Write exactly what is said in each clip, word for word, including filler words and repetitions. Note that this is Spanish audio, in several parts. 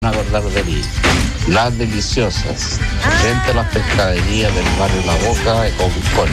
acordar de mí. Las deliciosas, Ah. frente a las pescaderías del barrio La Boca de Concón.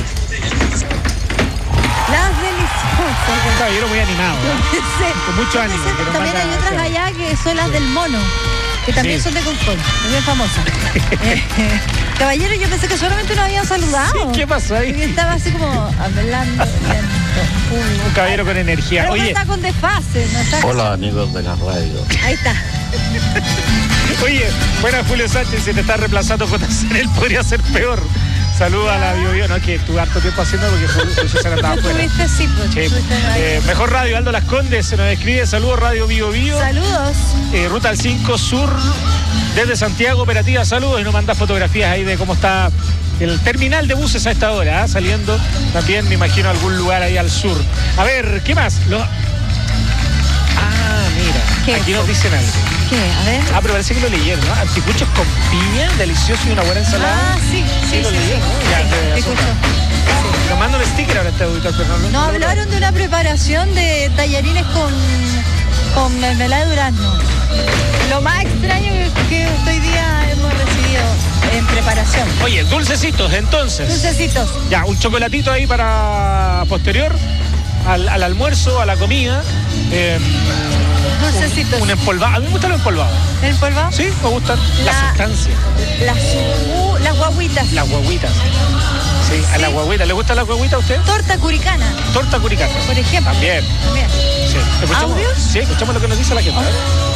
Las deliciosas. Un caballero muy animado, ¿eh? Sí. Con mucho ánimo. Sí, que nos también manda hay otras hacia- allá que son las del mono, que también Sí. son de Concón, muy bien famosas. Eh, caballero, yo pensé que solamente nos habían saludado. Sí, ¿qué pasó ahí? Porque estaba así como hablando lento. Un caballero con energía. Pero no Oye, está con desfase, no está con- Hola amigos de la radio. Ahí está. oye, buena Julio Sánchez, si te está reemplazando J C N, él podría ser peor. Saluda a la Bio Bio, no es que tú harto tiempo haciendo porque Julio Julio César andaba Tú afuera. estuviste, sí, pues, Sí. estuviste ahí. Eh, mejor radio, Aldo Las Condes se nos escribe, saludos Radio Bio Bio. Saludos. Eh, Ruta al cinco Sur, desde Santiago, operativa, saludos, y nos manda fotografías ahí de cómo está el terminal de buses a esta hora, ¿eh? Saliendo también, me imagino, a algún lugar ahí al sur. A ver, ¿qué más? Lo- Ah, mira, ¿Qué? aquí nos dicen algo. ¿Qué? A ver. Ah, pero parece que lo leyeron, ¿no? Anticuchos con piña, delicioso y una buena ensalada. Ah, sí, sí, Sí, lo sí, leí, sí. ¿no? Ya, Sí, te te asombra. escucho. Nos mandan el sticker ahora este auditor, pero no, Nos hablaron de una preparación de tallarines con, con mermelada de durazno. Lo más extraño que, que hoy día hemos recibido en preparación. Oye, dulcecitos, entonces. Dulcecitos. Ya, un chocolatito ahí para posterior al, al almuerzo, a la comida. Eh, Dulcecitos. Un, un empolvado. A mí me gusta lo empolvado. ¿El polvo? Sí, me gustan. La, La- sustancia. Las, uh, las guaguitas. Las guaguitas. Sí, a Sí. las guaguitas. ¿Le gusta la guaguita a usted? Torta curicana, Torta curicana. por ejemplo. También. También. Sí. ¿Escuchamos? ¿Audios? Sí, escuchamos lo que nos dice la gente.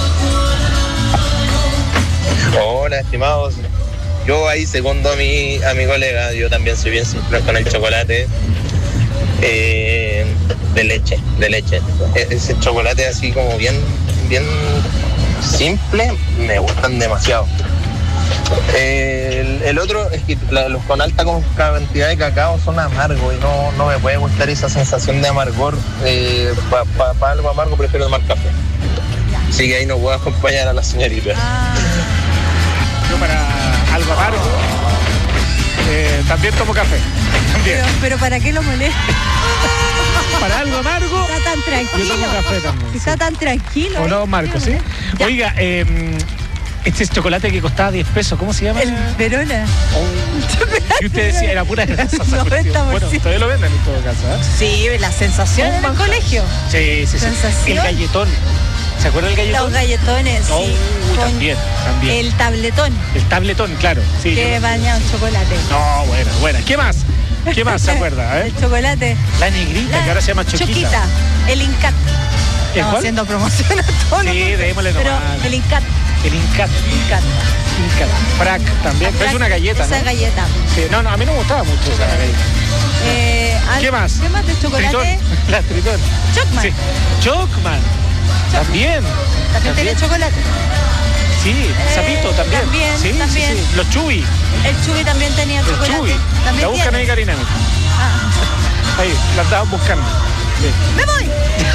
Hola, estimados. Yo ahí segundo a mi, a mi colega, yo también soy bien simple con el chocolate. Eh, de leche, de leche. E- Ese chocolate así como bien, bien simple, me gustan demasiado. Eh, el, el otro es que la- los con alta con- cantidad de cacao son amargos y no, no me puede gustar esa sensación de amargor. Eh, Para pa, pa algo amargo prefiero tomar café. Así que ahí no puedo acompañar a la señorita. Ah, Yo para algo amargo eh, también tomo café. También. pero, pero ¿para qué lo molesta? Para algo amargo Está tan yo tranquilo. tomo café también. Si sí. está tan tranquilo. ¿O ahí, no, Marco? ¿Sí? Ya. Oiga, eh, este es chocolate que costaba diez pesos, ¿cómo se llama? El Verona. Y usted decía, era pura grasa esa noventa por ciento. cuestión. Bueno, todavía lo venden en todo caso, ¿eh? Sí, la sensación en el colegio. Sí, sí, sí. Sensación. El galletón. ¿Se acuerda del galletón? Los galletones, Oh, sí. con también, también. El, el tabletón tabletón, claro. Sí, que yo- baña en chocolate. No, bueno, bueno. ¿Qué más? ¿Qué más se acuerda, eh? El chocolate. La negrita, La que ahora se llama Choquita. Choquita. El Incat. ¿El Estamos cuál? haciendo promoción a todos los Sí, dulces, démosle Pero nomás. el Incat. El Incat. Incat. Incat. Frac también. Pero es una galleta, Esa ¿no? galleta. Sí, no, no, a mí no me gustaba mucho esa galleta. Eh, al- ¿Qué más? ¿Qué más de chocolate? Tritón. La Tritón. Chocman. Sí. Chocman. También. También tiene chocolate. Sí, sapito también. también, sí, sí, también. sí. Los chubi. El Chubi también tenía El chocolate. chubi. También La buscan tiene. ahí, Karina. Ah, Ahí, la estaban buscando. Sí. ¡Me voy!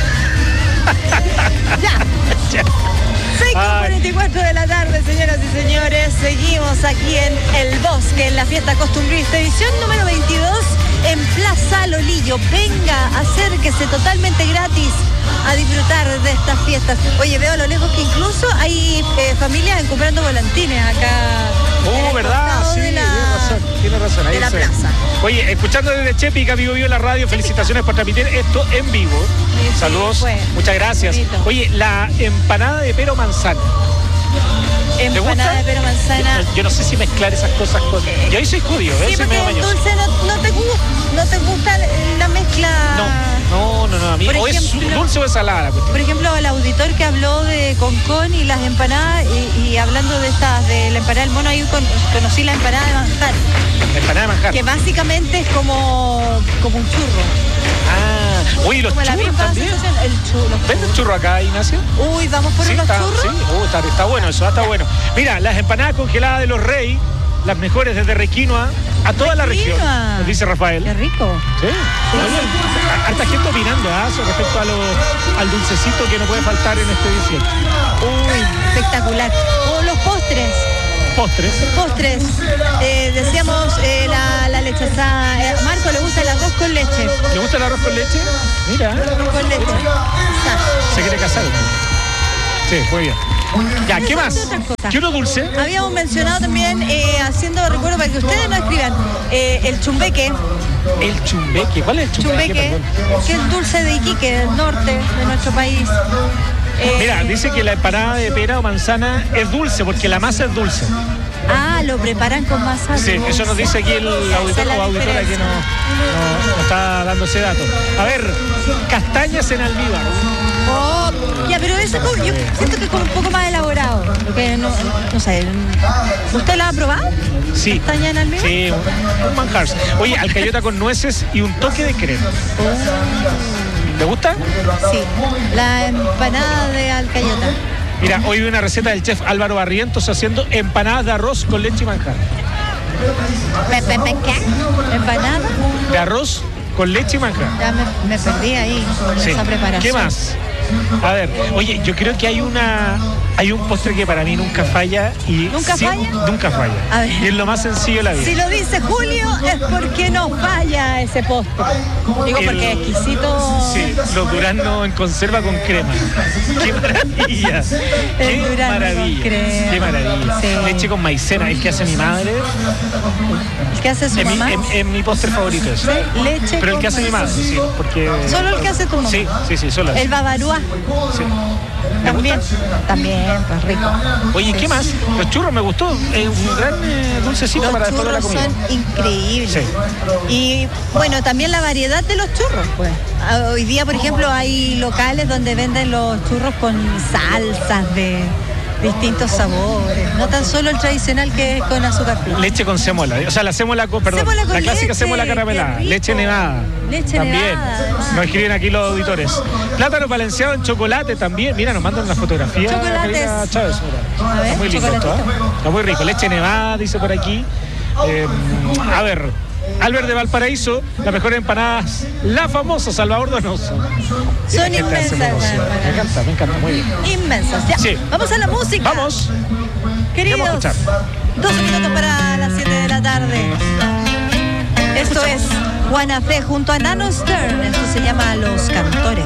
ya. Ya. seis con Ay. cuarenta y cuatro de la tarde, señoras y señores. Seguimos aquí en El Bosque, en la fiesta costumbrista, edición número veintidós, en Plaza Lolillo. Venga, acérquese totalmente gratis a disfrutar de estas fiestas. Oye, veo a lo lejos que incluso hay eh, familias comprando volantines acá. en Oh, el ¿verdad? costado Sí, de la- tiene razón, tiene razón. Ahí de la se- plaza. Oye, escuchando desde Chepica, Vivo Vivo la radio, felicitaciones por transmitir esto en vivo. Sí, sí, Saludos, fue. muchas gracias. Bonito. Oye, la empanada de pero manzana. ¿Te gusta? Empanada de pero manzana. Yo, yo no sé si mezclar esas cosas con... Yo hoy soy judío, ¿ves? Sí, Soy porque medio el mañoso. dulce no, no te gusta, no te gusta la mezcla. No, no, no, no, a mí Por o es ejemplo- dulce o es salada la cuestión. Por ejemplo, el auditor que habló de Concón y las empanadas, y, y hablando de estas, de la empanada del mono, ahí con- conocí la empanada de manjar, Empanada de manjar. que básicamente es como, como un churro. Ah, oye, los Como la churros misma también. sensación, el churro. ¿Venden churro acá, Ignacio? Uy, vamos por Sí, unos está, churros. sí, uh, está, está bueno eso, está bueno. Mira, las empanadas congeladas de los Rey, las mejores desde Requinoa a toda la región, Requinoa. nos dice Rafael. Qué rico. Sí. Oye, a- harta gente opinando ¿ah? Sobre respecto a lo, al dulcecito que no puede faltar en este dieciocho. Uy, espectacular. O los postres. Postres. Postres. Eh, decíamos eh, la, la leche asada. Eh, a Marco le gusta el arroz con leche. ¿Le gusta el arroz con leche? Mira, Arroz con leche. Está. se quiere casar. Sí, muy bien. Ya, ¿qué más? Otras cosas. ¿Qué uno dulce? Habíamos mencionado también, eh, haciendo recuerdo para que ustedes no escriban, eh, el chumbeque. El chumbeque. ¿Cuál es el chumbeque? Chumbeque, Perdón. que es dulce de Iquique, del norte de nuestro país. Eh, Mira, dice que la empanada de pera o manzana es dulce porque la masa es dulce. Ah, lo preparan con masa Sí, dulce. eso nos dice aquí el Esa auditor es la o auditora que diferencia. nos no, no está dando ese dato. A ver, castañas en almíbar. Oh, ya, pero eso es como- yo siento que es como un poco más elaborado. Que no, no sé. ¿Usted la ha probado? Sí. ¿Castaña en almíbar? Sí, un, un manjar. Oye, alcayota con nueces y un toque de crema. ¿Te gusta? Sí, la empanada de alcayota. Mira, hoy vi una receta del chef Álvaro Barrientos haciendo empanadas de arroz con leche y manjar. Pe- pe- pe- ¿Qué? ¿Empanada? De arroz con leche y manjar. Ya me, me perdí ahí con Sí. esa preparación. ¿Qué más? A ver, oye, yo creo que hay una hay un postre que para mí nunca falla y ¿Nunca falla? Nunca falla. A ver. Y es lo más sencillo de la vida. Si lo dice Julio es porque no falla ese postre. Digo, porque es El- exquisito. Sí, los duraznos en conserva con crema. ¡Qué maravilla! ¡Qué El durazno con maravilla! crema. ¡Qué maravilla! Sí. Leche con maicena, el que hace mi madre. ¿Qué hace su Es mi, mamá? es- es mi postre favorito ese. Leche Pero el con que hace mi madre, maicena. sí. Porque... Solo el que hace tu mamá. Sí, sí, sí, solo El eso. babaruá. Sí. ¿Te También. gusta? También, pues rico. Oye, ¿qué más? Los churros me gustó. Es un gran eh, dulcecito Los para después de la churros comida. son increíbles. Sí. Y bueno, también la variedad de los churros, pues. Ah, hoy día, por ejemplo, hay locales donde venden los churros con salsas de distintos sabores. No tan solo el tradicional que es con azúcar fina. Leche con semola. O sea, la semola con, perdón, Sémola con la clásica leche, semola qué caramelada. rico. Leche nevada. Leche también. nevada, además. Nos escriben aquí los auditores. Plátano balanceado en chocolate también. Mira, nos mandan una fotografía. Chocolates. Karina Chávez, mira. A ver, Está muy lindo esto, chocolatito. ¿eh? Está muy rico. Leche nevada, dice por aquí. Eh, a ver, Albert de Valparaíso, las mejores empanadas, la famosa Salvador Donoso. Son Mira, gente hace inmensas promoción. las empanadas. Me encanta, me encanta, muy bien. Inmensas. Ya, Sí. vamos a la música. Vamos. Queridos, vamos a escuchar? dos minutos para las siete de la tarde. Esto es Juana C junto a Nano Stern. Esto se llama Los Cantores.